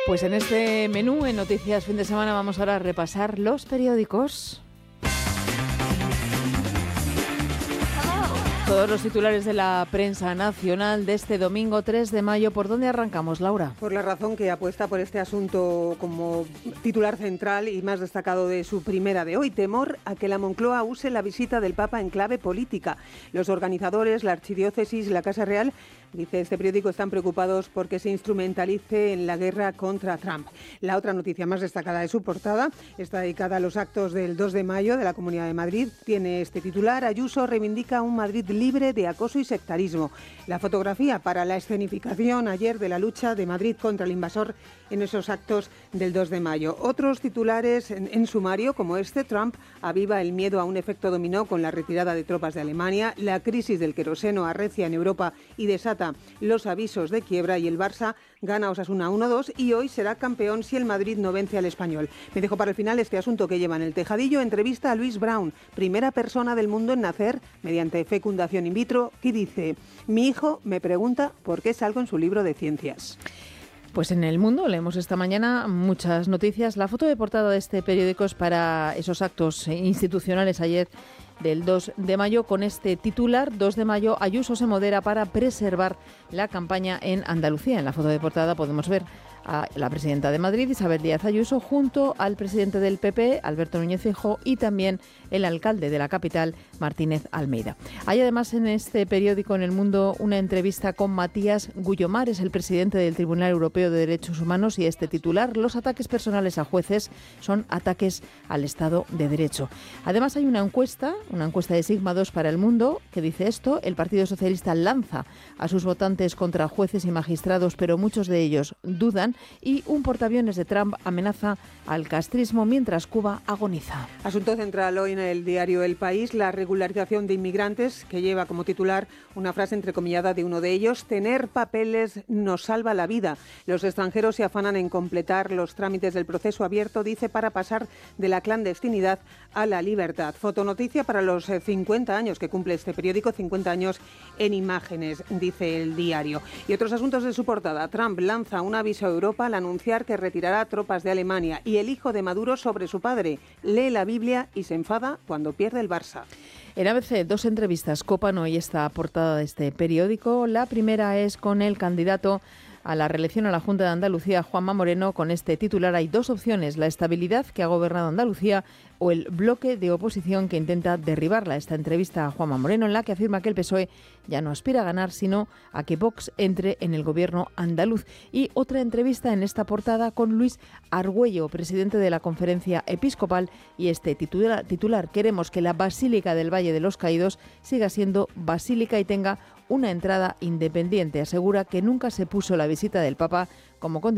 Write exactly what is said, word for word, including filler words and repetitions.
Pues en este menú, en Noticias Fin de Semana, vamos ahora a repasar los periódicos. Todos los titulares de la prensa nacional de este domingo tres de mayo. ¿Por dónde arrancamos, Laura? Por la razón que apuesta por este asunto como titular central y más destacado de su primera de hoy. Temor a que la Moncloa use la visita del Papa en clave política. Los organizadores, la Archidiócesis y la Casa Real, dice este periódico, están preocupados porque se instrumentalice en la guerra contra Trump. La otra noticia más destacada de su portada está dedicada a los actos del dos de mayo de la Comunidad de Madrid. Tiene este titular: Ayuso reivindica un Madrid libre de acoso y sectarismo. La fotografía para la escenificación ayer de la lucha de Madrid contra el invasor en esos actos del dos de mayo. Otros titulares en, en sumario, como este: Trump aviva el miedo a un efecto dominó con la retirada de tropas de Alemania, la crisis del queroseno arrecia en Europa y desata los avisos de quiebra, y el Barça gana a Osasuna uno dos y hoy será campeón si el Madrid no vence al Español. Me dejo para el final este asunto que lleva en el tejadillo. Entrevista a Louise Brown, primera persona del mundo en nacer mediante fecundación in vitro, que dice: mi hijo me pregunta por qué salgo en su libro de ciencias. Pues en El Mundo leemos esta mañana muchas noticias. La foto de portada de este periódico es para esos actos institucionales ayer del dos de mayo, con este titular: dos de mayo, Ayuso se modera para preservar la campaña en Andalucía. En la foto de portada podemos ver a la presidenta de Madrid, Isabel Díaz Ayuso, junto al presidente del P P, Alberto Núñez Feijóo, y también el alcalde de la capital, Martínez Almeida. Hay además en este periódico, en El Mundo, una entrevista con Matías Gullomar, es el presidente del Tribunal Europeo de Derechos Humanos, y este titular: los ataques personales a jueces son ataques al Estado de Derecho. Además hay una encuesta, una encuesta de Sigma dos para El Mundo, que dice esto: el Partido Socialista lanza a sus votantes contra jueces y magistrados, pero muchos de ellos dudan, y un portaaviones de Trump amenaza al castrismo mientras Cuba agoniza. Asunto central hoy en el diario El País: la regularización de inmigrantes, que lleva como titular una frase entrecomillada de uno de ellos: tener papeles nos salva la vida. Los extranjeros se afanan en completar los trámites del proceso abierto, dice, para pasar de la clandestinidad a la libertad. Fotonoticia para los cincuenta años que cumple este periódico, cincuenta años en imágenes, dice el diario. Y otros asuntos de su portada: Trump lanza un aviso a Europa al anunciar que retirará tropas de Alemania, y el hijo de Maduro sobre su padre: lee la Biblia y se enfada cuando pierde el Barça. En A B C, dos entrevistas copan hoy esta portada de este periódico. La primera es con el candidato a la reelección a la Junta de Andalucía, Juanma Moreno, con este titular: hay dos opciones, la estabilidad que ha gobernado Andalucía o el bloque de oposición que intenta derribarla. Esta entrevista a Juanma Moreno, en la que afirma que el P S O E ya no aspira a ganar, sino a que Vox entre en el gobierno andaluz. Y otra entrevista en esta portada con Luis Argüello, presidente de la Conferencia Episcopal, y este titular, titular: queremos que la Basílica del Valle de los Caídos siga siendo basílica y tenga una entrada independiente. Asegura que nunca se puso la visita del Papa como condición